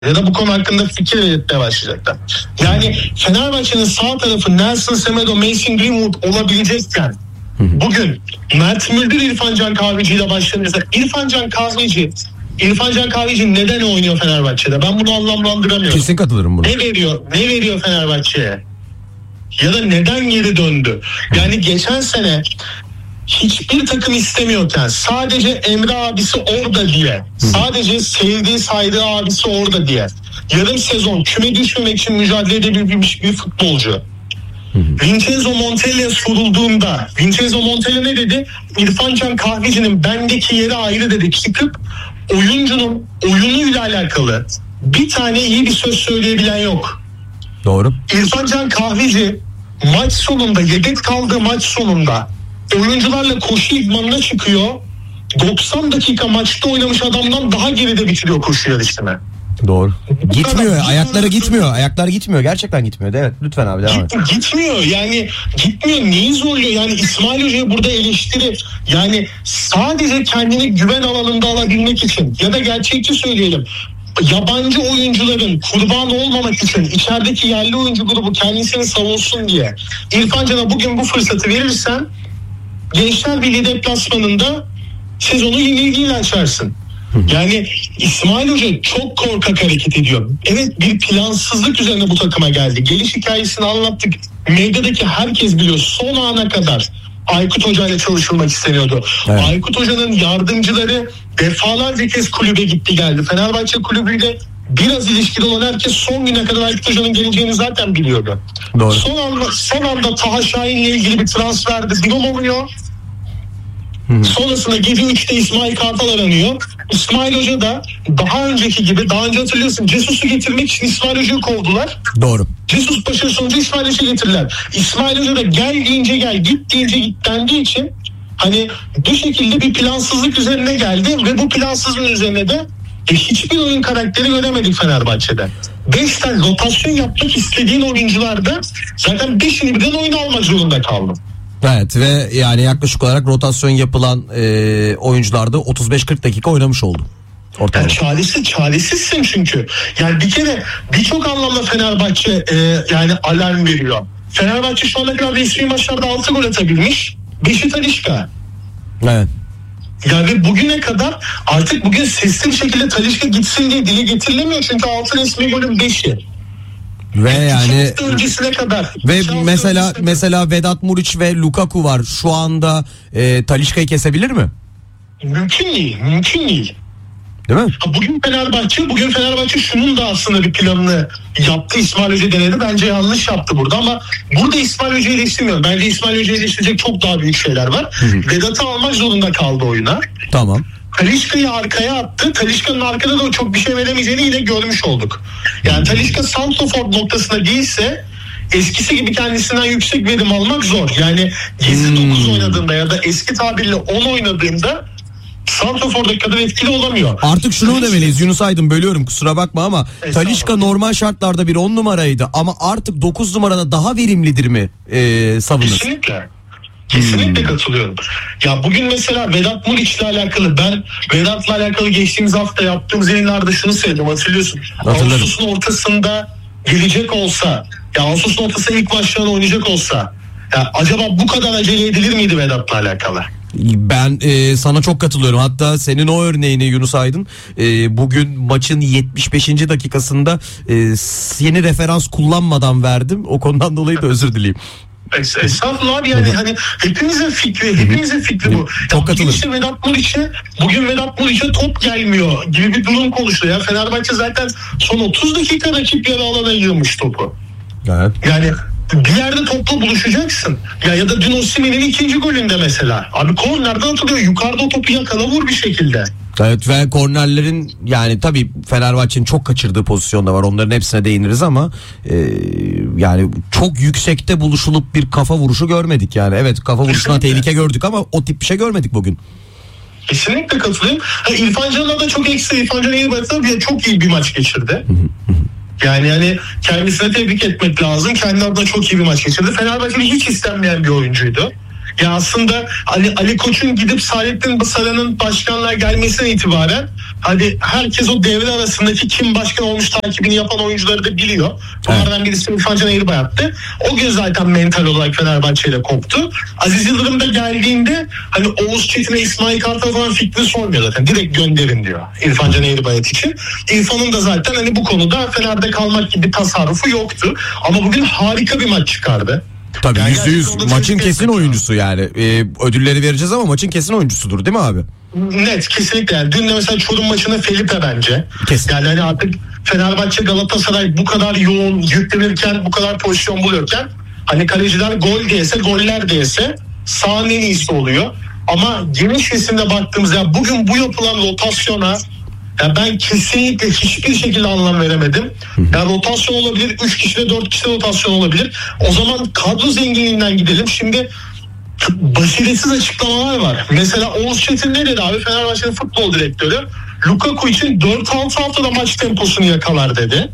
ya da bu konu hakkında fikir belirtmeye başlayacaklar. Yani Fenerbahçe'nin sağ tarafı Nelson Semedo, Mason Greenwood olabilecekken bugün Mert Müldür, İrfan Can Kahveci ile başlanırsa İrfan Can Kahveci neden oynuyor Fenerbahçe'de? Ben bunu anlamlandıramıyorum. Kesin katılırım buna. Ne veriyor Fenerbahçe'ye? Ya da neden geri döndü? Yani geçen sene hiçbir takım istemiyorken sadece Emre abisi orada diye, sadece sevdiği saydığı abisi orada diye yarım sezon küme düşmemek için mücadele edebilmiş bir futbolcu. Vincenzo Montella'ya sorulduğunda Vincenzo Montella ne dedi? İrfan Can Kahveci'nin bendeki yeri ayrı dedi. Çıkıp oyuncunun oyunuyla alakalı bir tane iyi bir söz söyleyebilen yok. Doğru. İrfan Can Kahveci maç sonunda, yedek kaldığı maç sonunda oyuncularla koşu idmanına çıkıyor. 90 dakika maçta oynamış adamdan daha geride bitiriyor koşu yarışını. Doğru. Gitmiyor. Ayakları gitmiyor. Ayaklar gitmiyor. Gerçekten gitmiyor. Evet. Lütfen abi devam et. Gitmiyor. Yani gitmiyor. Neyi zorluyor? Yani İsmail Hoca'ya burada eleştiri. Yani sadece kendini güven alanında alabilmek için ya da gerçekçi söyleyelim. Yabancı oyuncuların kurban olmamak için içerideki yerli oyuncu grubu kendisini savunsun diye İrfan Can'a bugün bu fırsatı verirsen Gençler Birliği deplasmanında sezonu yenilgiyle açarsın. Yani İsmail Hoca çok korkak hareket ediyor. Evet, bir plansızlık üzerine bu takıma geldi. Geliş hikayesini anlattık. Medyadaki herkes biliyor. Son ana kadar Aykut Hoca ile çalışılmak isteniyordu. Evet. Aykut Hoca'nın yardımcıları defalarca kez kulübe gitti geldi. Fenerbahçe kulübüyle biraz ilişkili olan herkes son güne kadar Aykut Hoca'nın geleceğini zaten biliyordu. Doğru. Son anda Taha Şahin'le ilgili bir transferde durum oluyor. Sonrasında gece 3'te İsmail Kartal aranıyor. İsmail Hoca da daha önce hatırlıyorsun Cesus'u getirmek için İsmail Hoca'yı kovdular. Doğru. Cesus başarı sonucu İsmail Hoca'yı getirdiler. İsmail Hoca da gel deyince gel, git deyince git dendiği için hani bu şekilde bir plansızlık üzerine geldi ve bu plansızlığın üzerine de hiçbir oyun karakteri göremedik Fenerbahçe'de. 5 tane rotasyon yapmak istediğin oyuncularda zaten 5'ini birden oyuna almak zorunda kaldım. Evet ve yani yaklaşık olarak rotasyon yapılan oyuncularda 35-40 dakika oynamış oldu. Yani çaresizsin çünkü. Yani bir kere birçok anlamda Fenerbahçe yani alarm veriyor. Fenerbahçe şu ana kadar resmi maçlarda 6 gol atabilmiş. 5'i Talisca. Evet. Yani bugüne kadar artık bugün sesli bir şekilde Talisca gitsin diye dile getirilemiyor. Çünkü 6 resmi golün 5'i. Ve yani öncesine kadar. Ve mesela Vedat Muriç ve Lukaku var. Şu anda Talisca'yı kesebilir mi? Mümkün değil. Değil mi? Bugün Fenerbahçe şunun da aslında bir planını yaptı. İsmail Hoca denedi. Bence yanlış yaptı burada ama burada İsmail Hoca'yı eleştirmiyorum. Bence İsmail Hoca'yı eleştirecek çok daha büyük şeyler var. Vedat'ı almak zorunda kaldı oyuna. Tamam. Talisca'yı arkaya attı. Talisca'nın arkada da çok bir şey veremeyeceğini yine görmüş olduk. Yani Talisca santrafor noktasında değilse eskisi gibi kendisinden yüksek verim almak zor. Yani 7-9 oynadığında ya da eski tabirle 10 oynadığında santrafor'daki kadar etkili olamıyor. Artık şunu mu demeliyiz Yunus Aydın, bölüyorum kusura bakma ama Talisca normal şartlarda bir 10 numaraydı ama artık 9 numarada daha verimlidir mi savunur? Kesinlikle katılıyorum. Ya bugün mesela Vedat Muriç'le alakalı ben Vedat'la alakalı geçtiğimiz hafta yaptığımız yayınlarda şunu söyledim, hatırlıyorsun. Ağustos'un ortasında gelecek olsa, ya Ağustos'un ortasında ilk maçlarını oynayacak olsa ya acaba bu kadar acele edilir miydi Vedat'la alakalı? Ben sana çok katılıyorum. Hatta senin o örneğini Yunus Aydın bugün maçın 75. dakikasında yeni referans kullanmadan verdim. O konudan dolayı da özür dileyim. Estağfurullah abi, yani hani hepimizin fikri bu. Çok katılıyorum. İşte bugün Vedat Muriç'e top gelmiyor gibi bir durum konuşuyor. Ya Fenerbahçe zaten son 30 dakika rakip yarı alana yığmış topu. Evet. Yani bir yerde topla buluşacaksın. Ya da dün Osimhen'in ikinci golünde mesela. Abi kornerden atılıyor. Yukarıda o topu yakala vur bir şekilde. Evet ve kornerlerin yani tabii Fenerbahçe'nin çok kaçırdığı pozisyonda var. Onların hepsine değiniriz ama yani çok yüksekte buluşulup bir kafa vuruşu görmedik yani. Evet, kafa vuruşuna tehlike gördük ama o tip bir şey görmedik bugün. Kesinlikle katılıyorum. İrfan Can'la da çok ekstra. İrfan Can'a iyi baksa çok iyi bir maç geçirdi. Yani kendisine tebrik etmek lazım. Kendi adına çok iyi bir maç geçirdi. Fenerbahçe'nin hiç istenmeyen bir oyuncuydu. Ya aslında Ali Koç'un gidip Saadettin Saran'ın başkanlığa gelmesine itibaren hadi herkes o devre arasındaki kim başkan olmuş takibini yapan oyuncuları da biliyor. Onlardan birisi İrfan Can Eğribayat'tı. O gün zaten mental olarak Fenerbahçe'yle koptu. Aziz Yıldırım da geldiğinde hani Oğuz Çetin'e, İsmail Kartal falan fikri sormuyor zaten. Direkt gönderin diyor İrfan Can Eğribayat için. İrfan'ın da zaten hani bu konuda Fener'de kalmak gibi tasarrufu yoktu. Ama bugün harika bir maç çıkardı. Tabii Yani %100 maçın kesin oyuncusu yani. Ödülleri vereceğiz ama maçın kesin oyuncusudur değil mi abi? Net, kesinlikle. Yani dün de mesela Çorum maçında Felipe bence. Kesin. Yani hani artık Fenerbahçe Galatasaray bu kadar yoğun yüklenirken, bu kadar pozisyon buluyorken hani kaleciler gol diyese, goller diyese sahanın en iyisi oluyor. Ama geniş resimde baktığımızda ya bugün bu yapılan rotasyona ya ben kesinlikle hiçbir şekilde anlam veremedim. Ya rotasyon olabilir, 3 kişide 4 kişide rotasyon olabilir. O zaman kadro zenginliğinden gidelim. Şimdi basiretsiz açıklamalar var. Mesela Oğuz Çetin ne dedi abi? Fenerbahçe'nin futbol direktörü Lukaku için 4-6 haftada maç temposunu yakalar dedi.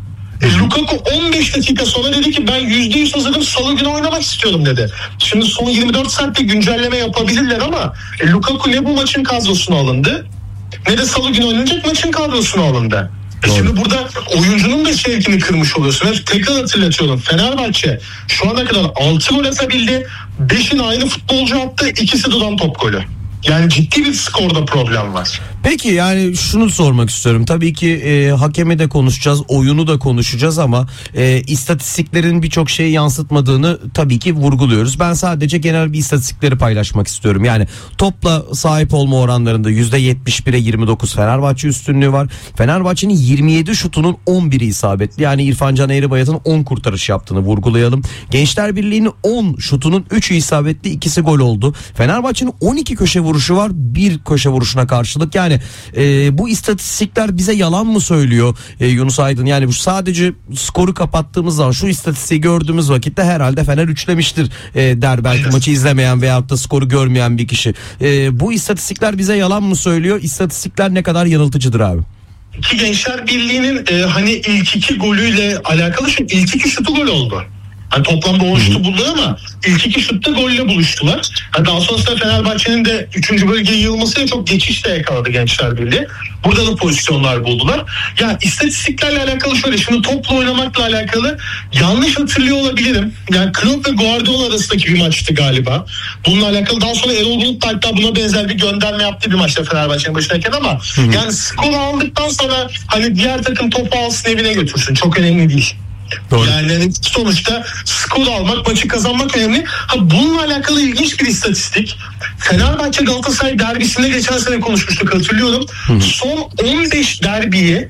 Lukaku 15 dakika sonra dedi ki ben %100 hazırım, salı günü oynamak istiyorum dedi. Şimdi son 24 saatte güncelleme yapabilirler ama Lukaku ne bu maçın kadrosuna alındı ne de salı günü oynanacak maçın kadrosuna alındı. Şimdi burada oyuncunun da şevkini kırmış oluyorsun. Tekrar hatırlatıyorum. Fenerbahçe şu ana kadar 6 gol atabildi. 5'in aynı futbolcu attı. 2'si duran top golü. Yani ciddi bir skorda problem var. Peki yani şunu sormak istiyorum. Tabii ki hakemi de konuşacağız, oyunu da konuşacağız ama istatistiklerin birçok şeyi yansıtmadığını tabii ki vurguluyoruz. Ben sadece genel bir istatistikleri paylaşmak istiyorum. Yani topla sahip olma oranlarında %71'e 29 Fenerbahçe üstünlüğü var. Fenerbahçe'nin 27 şutunun 11'i isabetli. Yani İrfan Can Eğribayat'ın 10 kurtarış yaptığını vurgulayalım. Gençler Birliği'nin 10 şutunun 3'ü isabetli, 2'si gol oldu. Fenerbahçe'nin 12 köşe vuruşu var, bir köşe vuruşuna karşılık. Yani bu istatistikler bize yalan mı söylüyor Yunus Aydın? Yani bu sadece skoru kapattığımız zaman şu istatistiği gördüğümüz vakitte herhalde Fener üçlemiştir der belki maçı izlemeyen veyahut da skoru görmeyen bir kişi. Bu istatistikler bize yalan mı söylüyor? İstatistikler ne kadar yanıltıcıdır abi? Ki Gençler Birliği'nin hani ilk 2 golüyle alakalı şu ilk 2 şutu gol oldu. Hani toplamda 10 şutu buldular ama ilk 2 şutta golle buluştular. Hani daha sonrasında Fenerbahçe'nin de 3. bölgeye yığılmasıyla çok geçişte yakaladı Gençler Birliği. Burada da pozisyonlar buldular. Ya istatistiklerle alakalı şöyle, şimdi topla oynamakla alakalı yanlış hatırlıyor olabilirim. Yani Klopp ve Guardiola arasındaki bir maçtı galiba. Bununla alakalı daha sonra Erol Bulut da hatta buna benzer bir gönderme yaptı bir maçta Fenerbahçe'nin başındayken ama yani skor aldıktan sonra hani diğer takım topu alsın evine götürsün. Çok önemli değil. Doğru. Yani sonuçta skor almak, maçı kazanmak önemli. Bununla alakalı ilginç bir istatistik. Fenerbahçe Galatasaray derbisinde geçen sene konuşmuştuk, hatırlıyorum. Son 15 derbiyi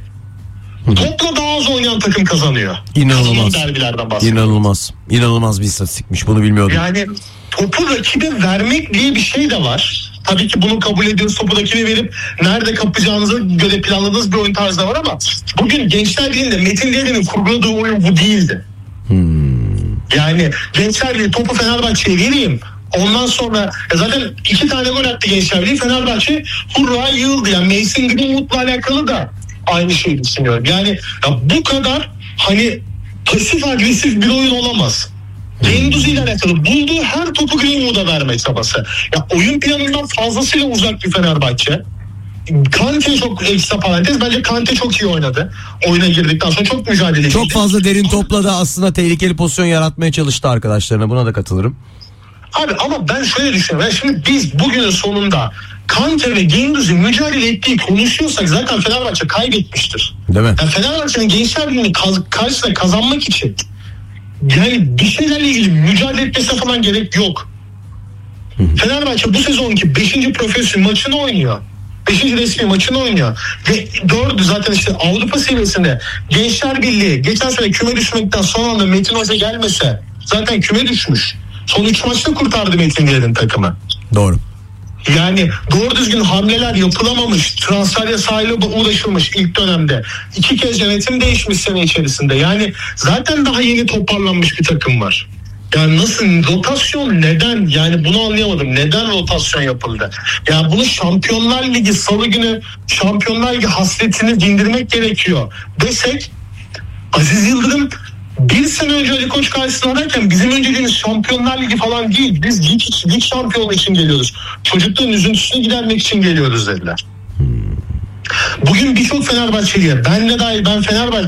topla daha az oynayan takım kazanıyor. İnanılmaz. Derbilerden bahsediyorum. İnanılmaz. İnanılmaz bir istatistikmiş. Bunu bilmiyordum. Yani topu rakibe vermek diye bir şey de var. Tabii ki bunu kabul ediyoruz. Topu rakibe verip nerede kapacağınıza göre planladığınız bir oyun tarzı da var ama bugün Gençler Birliği'nde Metin Devri'nin kurguladığı oyun bu değildi. Yani Gençler Birliği topu Fenerbahçe'ye vereyim. Ondan sonra zaten 2 tane gol attı Gençler Birliği. Fenerbahçe hurra yığıldı. Yani Mason Greenwood'la alakalı da aynı şeyi düşünüyorum. Yani ya bu kadar hani pasif agresif bir oyun olamaz. Genduzi ile alakalı bulduğu her topu Greenwood'a verme çabası. Ya oyun planından fazlasıyla uzak bir Fenerbahçe. Kante çok ekstra parantez. Bence Kante çok iyi oynadı. Oyuna girdikten sonra çok mücadele etti. Çok fazla derin topla da aslında tehlikeli pozisyon yaratmaya çalıştı arkadaşlarına. Buna da katılırım. Abi ama ben şöyle düşünüyorum. Yani şimdi biz bugünün sonunda Kante ve Genduzi mücadele ettiği konuşuyorsak zaten Fenerbahçe kaybetmiştir. Değil mi? Yani Fenerbahçe'nin Gençler Birliği'nin karşısında kazanmak için yani bir şeylerle ilgili mücadele etmesine falan gerek yok. Fenerbahçe bu sezonki 5. profesyonel maçını oynuyor. 5. resmi maçını oynuyor. Ve 4'ü zaten işte Avrupa seviyesinde Gençler Birliği geçen sene küme düşmekten son anda Metin Hoca gelmese zaten küme düşmüş. Son 3 maçta kurtardı Metin Devri'nin takımı. Doğru. Yani doğru düzgün hamleler yapılamamış, transfer yasağıyla uğraşılmış ilk dönemde. 2 kez yönetim değişmiş sene içerisinde. Yani zaten daha yeni toparlanmış bir takım var. Yani nasıl, rotasyon neden? Yani bunu anlayamadım. Neden rotasyon yapıldı? Yani bunu Şampiyonlar Ligi salı günü Şampiyonlar Ligi hasretini dindirmek gerekiyor desek Aziz Yıldırım Bir sene önce Ali Koç karşısına derken bizim önceliğimiz Şampiyonlar Ligi falan değil. Biz lig şampiyonu için geliyoruz. Çocukların üzüntüsünü gidermek için geliyoruz dediler. Bugün birçok Fenerbahçeliye, ben de dahil, ben Fenerbahçe